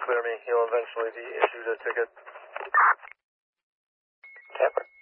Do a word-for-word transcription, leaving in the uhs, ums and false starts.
clear me, you'll eventually be issued a ticket. Tampa.